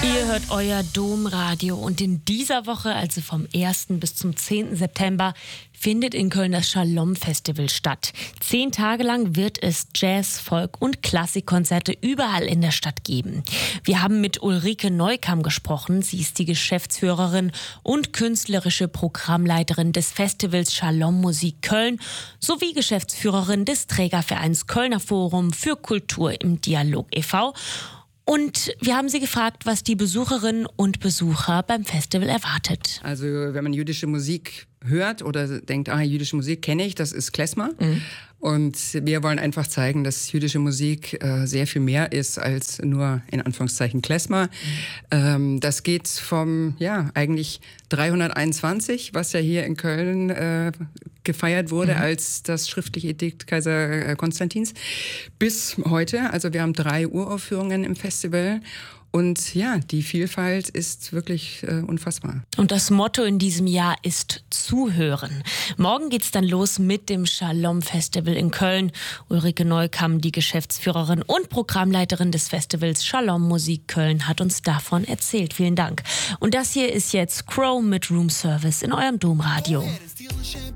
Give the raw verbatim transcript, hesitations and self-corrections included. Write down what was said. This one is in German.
Ihr hört euer Domradio und in dieser Woche, also vom ersten bis zum zehnten September, findet in Köln das Shalom Festival statt. Zehn Tage lang wird es Jazz, Folk und Klassikkonzerte überall in der Stadt geben. Wir haben mit Ulrike Neukamm gesprochen. Sie ist die Geschäftsführerin und künstlerische Programmleiterin des Festivals Shalom Musik Köln sowie Geschäftsführerin des Trägervereins Kölner Forum für Kultur im Dialog e V Und wir haben sie gefragt, was die Besucherinnen und Besucher beim Festival erwartet. Also wenn man jüdische Musik hört oder denkt, ah, jüdische Musik kenne ich, das ist Klezmer. Mhm. Und wir wollen einfach zeigen, dass jüdische Musik äh, sehr viel mehr ist als nur in Anführungszeichen Klezmer. Mhm. Ähm, das geht vom, ja, eigentlich dreihunderteinundzwanzig, was ja hier in Köln äh, gefeiert wurde, mhm. als das schriftliche Edikt Kaiser Konstantins, bis heute. Also wir haben drei Uraufführungen im Festival. Und ja, die Vielfalt ist wirklich äh, unfassbar. Und das Motto in diesem Jahr ist Zuhören. Morgen geht's dann los mit dem Shalom Festival in Köln. Ulrike Neukamm, die Geschäftsführerin und Programmleiterin des Festivals Shalom Musik Köln, hat uns davon erzählt. Vielen Dank. Und das hier ist jetzt Crow mit Room Service in eurem Domradio.